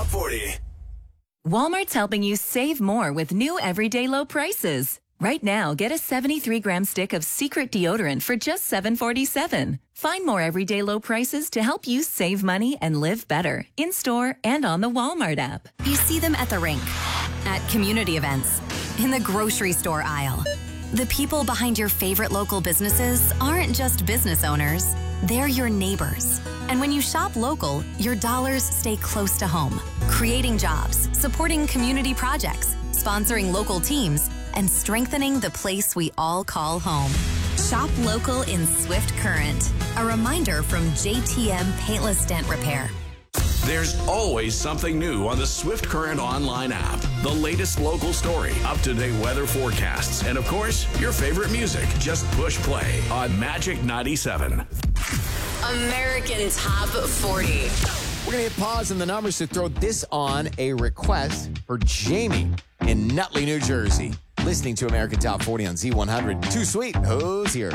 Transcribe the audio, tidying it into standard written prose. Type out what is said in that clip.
Top 40. Walmart's helping you save more with new everyday low prices. Right now, get a 73-gram stick of Secret deodorant for just $7.47. Find more everyday low prices to help you save money and live better in-store and on the Walmart app. You see them at the rink, at community events, in the grocery store aisle. The people behind your favorite local businesses aren't just business owners. They're your neighbors. And when you shop local, your dollars stay close to home, creating jobs, supporting community projects, sponsoring local teams, and strengthening the place we all call home. Shop local in Swift Current. A reminder from JTM Paintless Dent Repair. There's always something new on the Swift Current online app. The latest local story, up-to-date weather forecasts, and of course, your favorite music. Just push play on Magic 97. American Top 40. We're going to hit pause on the numbers to throw this on a request for Jamie in Nutley, New Jersey. Listening to American Top 40 on Z100. Too sweet. Who's here?